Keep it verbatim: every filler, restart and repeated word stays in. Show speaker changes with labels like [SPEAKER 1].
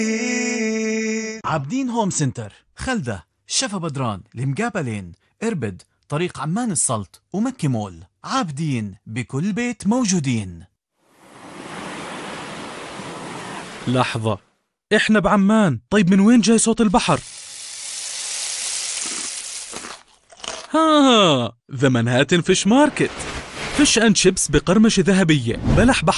[SPEAKER 1] عابدين هوم سنتر، خلدة، شفا بدران، المقابلين، إربد، طريق عمان السلط، ومكي مول. عابدين بكل بيت موجودين.
[SPEAKER 2] لحظة، إحنا بعمان، طيب من وين جاي صوت البحر؟ ها ذا منهاتن فيش ماركت، فيش أند شيبس بقرمشة ذهبية، بلح بحر